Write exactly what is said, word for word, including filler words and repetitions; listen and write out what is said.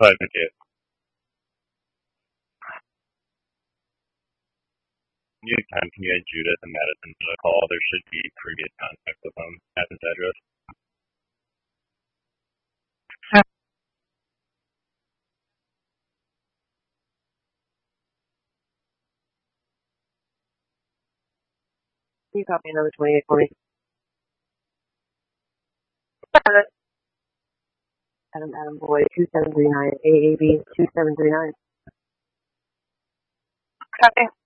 five fifty-eight. Anytime can you add Judith and Madison to the call? There should be previous contact with them at this address. Can you copy another twenty-eight for me? Adam Adam Boy two seven three nine A A B two seven three nine. Copy.